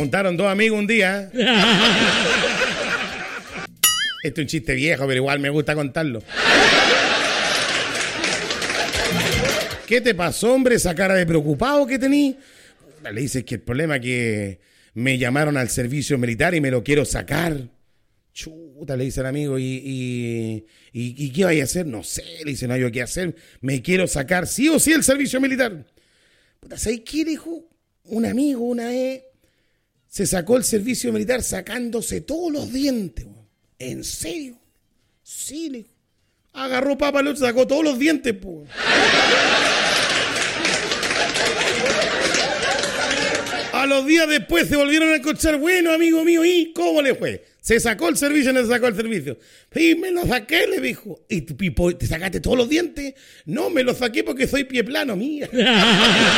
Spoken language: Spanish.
juntaron dos amigos un día. Este es un chiste viejo, pero igual me gusta contarlo. ¿Qué te pasó, hombre? Esa cara de preocupado que tení. Le dices que el problema es que me llamaron al servicio militar y me lo quiero sacar. Chuta, le dice el amigo, ¿y qué vais a hacer? No sé, le dice, no hay qué hacer. Me quiero sacar sí o sí el servicio militar. Puta, ¿sabes qué, dijo? Un amigo una vez se sacó el servicio militar sacándose todos los dientes. ¿En serio? Sí, le dijo. Agarró papa, lo sacó todos los dientes, pues. A los días después se volvieron a encontrar. Bueno, amigo mío, ¿y cómo le fue? ¿Se sacó el servicio o no se sacó el servicio? Y me lo saqué, le dijo. ¿Y te sacaste todos los dientes? No, me lo saqué porque soy pie plano, mía.